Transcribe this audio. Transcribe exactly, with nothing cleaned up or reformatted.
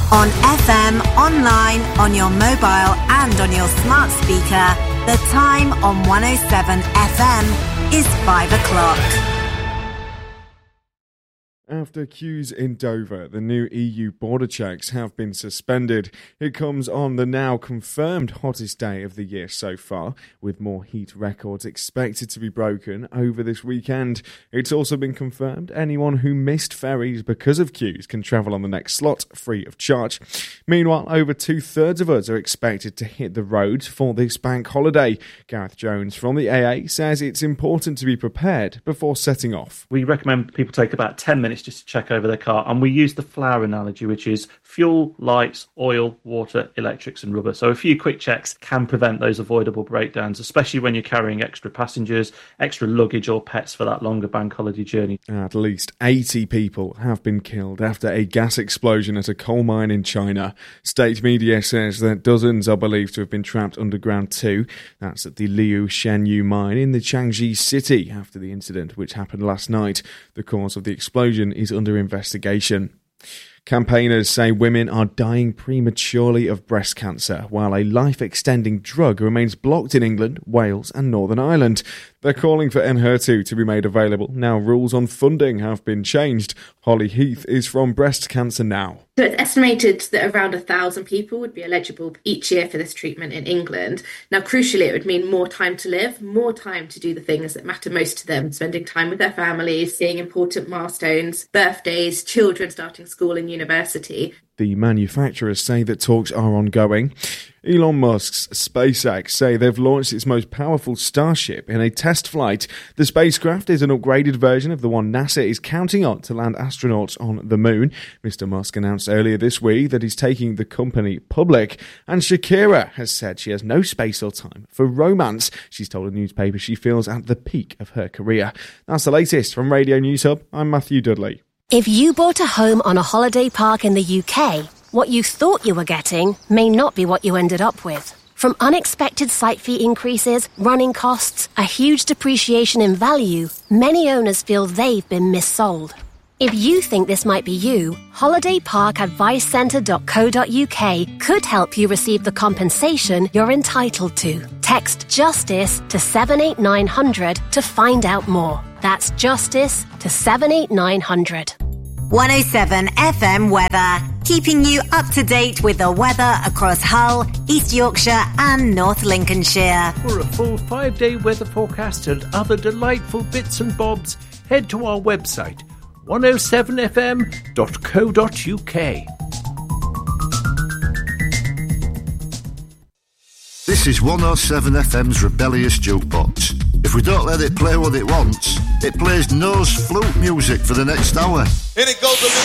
On F M, online, on your mobile and on your smart speaker, the time on one oh seven F M is five o'clock. After queues in Dover, the new E U border checks have been suspended. It comes on the now confirmed hottest day of the year so far, with more heat records expected to be broken over this weekend. It's also been confirmed anyone who missed ferries because of queues can travel on the next slot free of charge. Meanwhile, over two-thirds of us are expected to hit the roads for this bank holiday. Gareth Jones from the A A says it's important to be prepared before setting off. We recommend people take about ten minutes just to check over their car, and we use the flour analogy, which is fuel, lights, oil, water, electrics and rubber. So a few quick checks can prevent those avoidable breakdowns, especially when you're carrying extra passengers, extra luggage or pets for that longer bank holiday journey. At least eighty people have been killed after a gas explosion at a coal mine in China. State media says that dozens are believed to have been trapped underground too. That's at the Liu Shenyu mine in the Changji city after the incident which happened last night. The cause of the explosion is under investigation. Campaigners say women are dying prematurely of breast cancer, while a life-extending drug remains blocked in England, Wales and Northern Ireland. They're calling for Enhertu to be made available. Now rules on funding have been changed. Holly Heath is from Breast Cancer Now. So it's estimated that around a thousand people would be eligible each year for this treatment in England. Now, crucially, it would mean more time to live, more time to do the things that matter most to them, spending time with their families, seeing important milestones, birthdays, children starting school and university. The manufacturers say that talks are ongoing. Elon Musk's SpaceX say they've launched its most powerful Starship in a test flight. The spacecraft is an upgraded version of the one NASA is counting on to land astronauts on the moon. Mister Musk announced earlier this week that he's taking the company public. And Shakira has said she has no space or time for romance. She's told a newspaper she feels at the peak of her career. That's the latest from Radio News Hub. I'm Matthew Dudley. If you bought a home on a holiday park in the U K, what you thought you were getting may not be what you ended up with. From unexpected site fee increases, running costs, a huge depreciation in value, many owners feel they've been missold. If you think this might be you, holiday park advice centre dot co dot uk could help you receive the compensation you're entitled to. Text JUSTICE to seven eight nine hundred to find out more. That's JUSTICE to seven eight nine hundred. one oh seven F M weather, keeping you up to date with the weather across Hull, East Yorkshire and North Lincolnshire. For a full five-day weather forecast and other delightful bits and bobs, head to our website, one oh seven f m dot co dot uk. This is one oh seven F M's Rebellious Jukebox. If we don't let it play what it wants, it plays nose flute music for the next hour. And it goes a little